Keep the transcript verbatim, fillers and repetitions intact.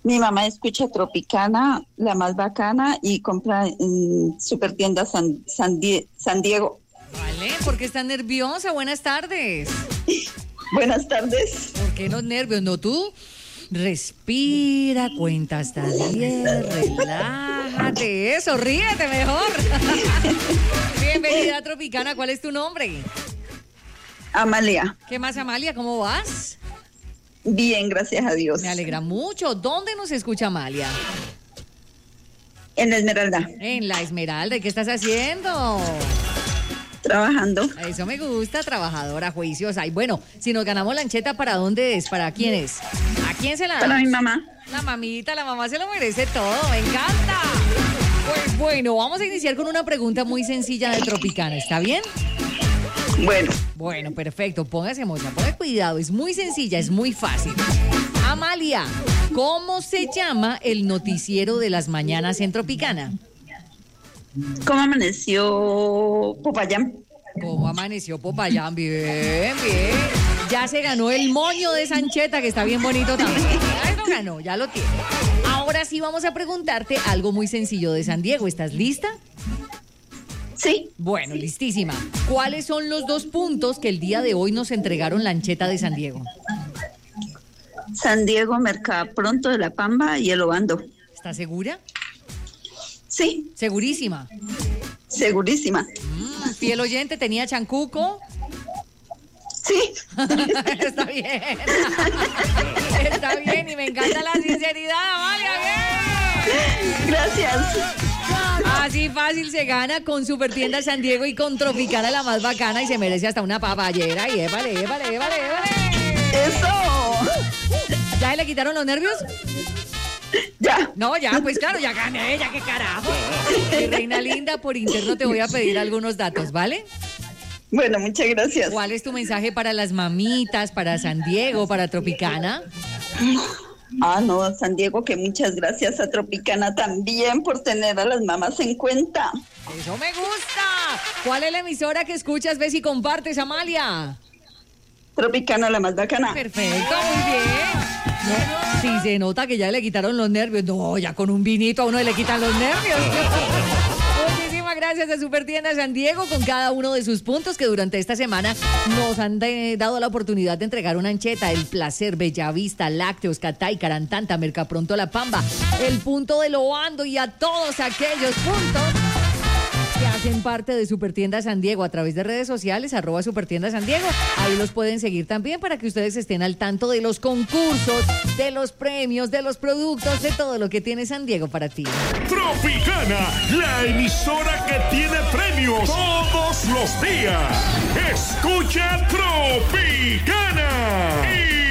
Mi mamá escucha Tropicana, la más bacana, y compra en Supertienda San, San, Die- San Diego. Vale, ¿por qué estás nerviosa? Buenas tardes. Buenas tardes. ¿Por qué los nervios? No, tú respira, cuenta hasta diez, relájate, eso, ríete mejor. Bienvenida a Tropicana, ¿cuál es tu nombre? Amalia. ¿Qué más, Amalia? ¿Cómo vas? Bien, gracias a Dios. Me alegra mucho. ¿Dónde nos escucha Amalia? En la Esmeralda. En la Esmeralda. ¿Y qué estás haciendo? Trabajando. Eso me gusta, trabajadora, juiciosa. Y bueno, si nos ganamos lancheta, ¿para dónde es? ¿Para quién es? ¿A quién se la da? Para mi mamá. La mamita, la mamá se lo merece todo. ¡Me encanta! Pues bueno, vamos a iniciar con una pregunta muy sencilla de Tropicana. ¿Está bien? Bueno. Bueno, perfecto. Póngase moza, ponga cuidado. Es muy sencilla, es muy fácil. Amalia, ¿cómo se llama el noticiero de las mañanas en Tropicana? ¿Cómo amaneció Popayán? ¿Cómo amaneció Popayán? Bien, bien. Ya se ganó el moño de Sancheta, que está bien bonito también. Ya lo ganó, ya lo tiene. Ahora sí vamos a preguntarte algo muy sencillo de San Diego. ¿Estás lista? Sí. Bueno, listísima. ¿Cuáles son los dos puntos que el día de hoy nos entregaron lancheta de San Diego? San Diego, Mercapronto de la Pamba y El Obando. ¿Estás segura? Sí. Segurísima. Segurísima. Mm, fiel oyente, tenía chancuco. Sí. Está bien. Está bien y me encanta la sinceridad, Amalia. Bien. Gracias. Así fácil se gana con Supertienda San Diego y con Tropicana, la más bacana, y se merece hasta una papayera. Y épale, épale, épale, épale. ¡Eso! ¿Ya le quitaron los nervios? Ya. No, ya, pues claro, ya gané, ya qué carajo. Mi reina linda, por interno te voy a pedir algunos datos, ¿vale? Bueno, muchas gracias. ¿Cuál es tu mensaje para las mamitas, para San Diego, para Tropicana? Ah, no, San Diego, que muchas gracias a Tropicana también por tener a las mamás en cuenta. ¡Eso me gusta! ¿Cuál es la emisora que escuchas, ves y compartes, Amalia? Tropicana, la más bacana. Perfecto, muy bien. No, sí, se nota que ya le quitaron los nervios. No, ya con un vinito a uno le quitan los nervios. Muchísimas gracias a Supertienda San Diego con cada uno de sus puntos que durante esta semana nos han de, dado la oportunidad de entregar una ancheta, El Placer, Bellavista, Lácteos, Catay, Carantanta, Mercapronto, La Pamba, el punto del Obando y a todos aquellos puntos que hacen parte de Supertienda San Diego a través de redes sociales, arroba Supertienda San Diego. Ahí los pueden seguir también para que ustedes estén al tanto de los concursos, de los premios, de los productos, de todo lo que tiene San Diego para ti. Tropicana, la emisora que tiene premios todos los días. Escucha Tropicana y